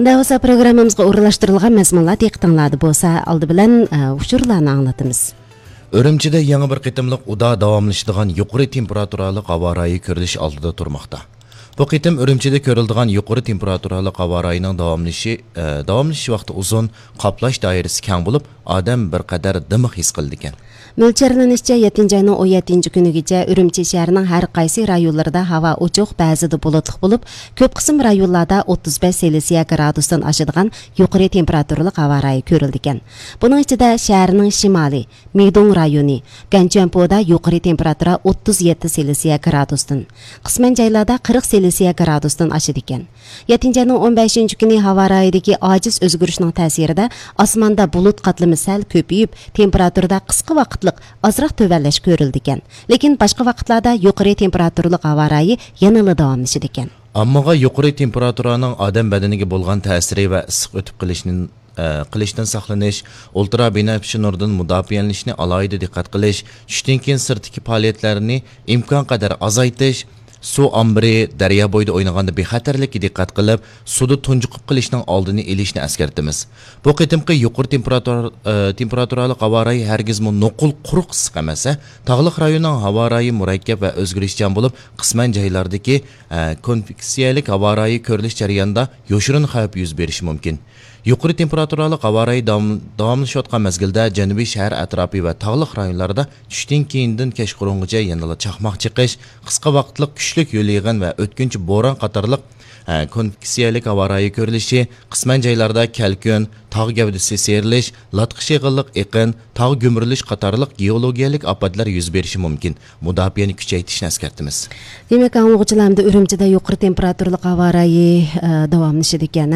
Unda olsa programmamızga o'rinlashtirilgan mazmunlar diqqatingizda bo'lsa, oldi bilan uchurlarni anglatamiz. Үрімчіде yangi bir qitimliq uda davomlashadigan yuqori temperaturali havo rayi ko'rilish oldida turmoqda. Bu qitim Үрімчіде ko'riladigan yuqori temperaturali havo rayining davomlash vaqti uzun, qoplash doirasi keng bo'lib, odam bir qadar dimiq his qildi ekan. Mo'ljallanishcha 7 ayning 17 kunigacha Үрімчі shahrining har qaysi rayonlarida havo ochiq, ba'zida bulutli bo'lib, ko'p qism rayonlarda 35 Selsiya gradusdan oshadigan yuqori temperaturali havo rayi ko'rildi ekan. Buning ichida shaharning shimoliy, Meydong rayoni, Ganjianpoda yuqori temperatura 37 Selsiya gradusdan, qisman joylarda 40 Selsiya gradusdan oshadi ekan. 7 ayning 15 kuni havo rayidagi ojiz o'zgarishning ta'sirida osmonda bulut qatlami sal ko'payib, temperaturada qisqa vaqt azroq tövanlash ko'rildi ekan. Lekin boshqa vaqtlarda yuqori temperaturali havo rayi yanada davomlashadi ekan. Ammoga yuqori temperaturaning odam badaniga bo'lgan ta'siri va issiq o'tib qilishdan saqlanish, ultrabinafsha nurdan mudofialanishni alohida diqqat qilish, tushdan keyin sirtdagi faoliyatlarni imkon qadar azaytish, suv ombiri, daryo bo'yida o'ynaganda bexatarlikka diqqat qilib, suvda tunjuqib qilishning oldini olishni eskartamiz. Bu qitimqi yuqori temperaturali havo rayi hargizmi nuqul quruq issiq emas, tog'liq rayonning havo rayi murakkab va o'zgarishchan bo'lib, qisman joylardagi konveksiyalik havo rayi ko'rilish jarayonida yoshirin xavf yuz berishi mumkin. Yuqori temperaturali havo rayi davomlashayotgan mezgilda janubiy shahar atrofi va tog'liq rayonlarda tushdan keyindan kechqurungacha yana chaqmoq chiqish, qisqa vaqtlik kuchli yo'l yig'in va o'tkinchi bo'ron qatorliq konveksiyalik havo rayi ko'rilishi, qisman joylarda kalkun, tog' gavdasi serilish, latqish yig'inliq eqin, tog' gumurilish qatorliq geologiyalik ofatlar yuz berishi mumkin. Mudofiani kuchaytirishni eskartamiz. Demak, o'quvchilarga Үрімчіде yuqori temperaturali havo rayi davomlashadi ekan.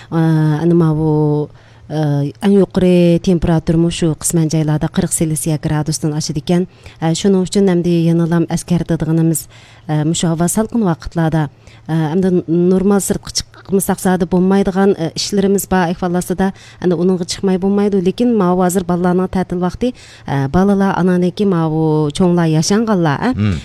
Ana bu eng yuqori temperatura shu qisman joylarda 40 Selsiya gradusdan oshadi ekan. Shuning uchun hamda yana eskartadiganimiz shu havo salqin vaqtlarda hamda normal sirtqa chiqmasak zodi bo'lmaydigan ishlarimiz bor ahvollarda ana uningga chiqmay bo'lmaydi. Lekin mana hozir bolalarning ta'til vaqti, bolalar ananiki mana cho'nglar yashanganlar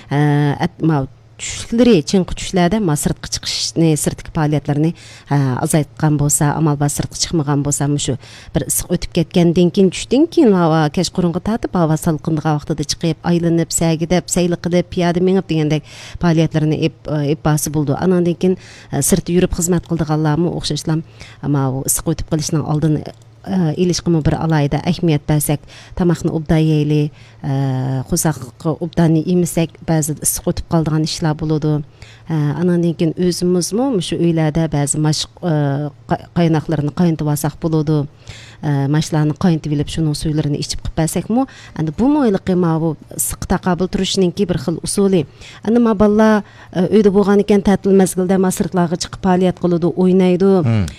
tushları, çınqı tushlarda sirtqa chiqishni, sirtqi faoliyatlarni azaytgan bo'lsa, amal bor sirtqa chiqmagan bo'lsa, shu bir issiq o'tib ketgandan keyin tushdan keyin havo kechqurunga tatib, havo salqindigan vaqtida chiqib, aylanib, sagidib, sayli qilib, piyoda mengib degandek faoliyatlarni ep basi bo'ldi. Andan keyin sirtda yurib xizmat qildiganlarmi o'xshashlam, ammo issiq o'tib qilishning oldini ilişkimi bir alayda ahmiyat bersak, tamoqni obda yeyli, qo'saqqa obdani yemisek, ba'zi issiq o'tib qoladigan ishlar bo'ladi. Andan keyin o'zimizmi shu uylarda ba'zi mashq qaynoqlarni qaynatib olsak bo'ladi. Mashlarni qaynatib olib, shuni suvlarini ichib qilib bersakmi, endi bu mo'yliqi bu issiq taqobil turishninki bir xil usuli. Endi bolalar uyda bo'lgan ekan, ta'til mezgilda sirtlarga chiqib faoliyat qiladi, o'ynaydi.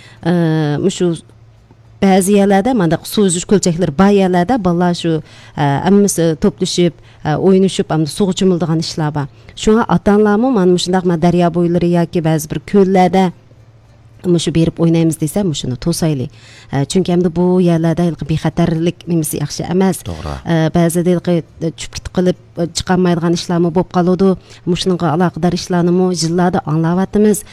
Shu ba'zi yerlarda mana suv uzish ko'lchaklari bor yerlarda bolalar shu hammasi to'plashib, o'ynashib, hamda suvga cho'miladigan ishlar bor. Shunga ota-onalarmi mana shundaq daryo bo'ylari yoki ba'zi bir ko'llarda shu berib o'ynaymiz desa, shuni to'sayli. Chunki hamda bu yerlarda bexatarlik nimasi yaxshi emas. Ba'zida chupkit qilib chiqolmaydigan ishlarmi bo'lib qoladi. Shunga aloqador ishlarni yillarda anglayapmiz.